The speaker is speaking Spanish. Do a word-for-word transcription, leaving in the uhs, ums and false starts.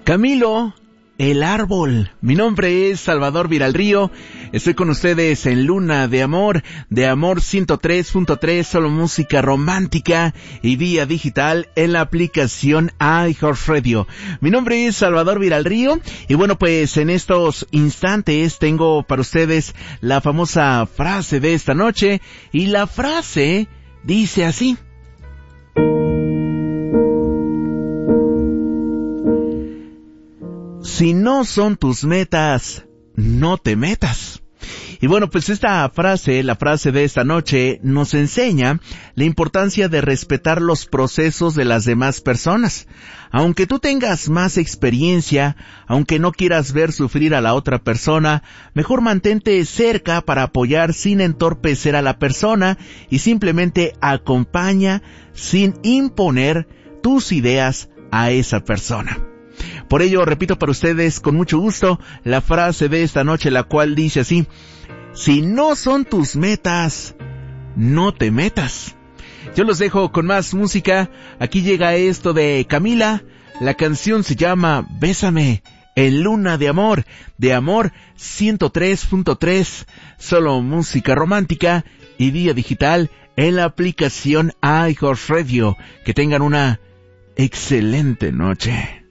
Camilo, el árbol. Mi nombre es Salvador Viralrío. Estoy con ustedes en Luna de Amor, de Amor ciento tres punto tres, solo música romántica y vía digital en la aplicación iHeartRadio. Mi nombre es Salvador Viralrío y bueno, pues en estos instantes tengo para ustedes la famosa frase de esta noche y la frase dice así: si no son tus metas, no te metas. Y bueno, pues esta frase, la frase de esta noche, nos enseña la importancia de respetar los procesos de las demás personas. Aunque tú tengas más experiencia, aunque no quieras ver sufrir a la otra persona, mejor mantente cerca para apoyar sin entorpecer a la persona y simplemente acompaña sin imponer tus ideas a esa persona. Por ello, repito para ustedes con mucho gusto la frase de esta noche, la cual dice así: si no son tus metas, no te metas. Yo los dejo con más música. Aquí llega esto de Camila. La canción se llama Bésame, en Luna de Amor, de Amor ciento tres punto tres, solo música romántica y vía digital en la aplicación iHeartRadio. Que tengan una excelente noche.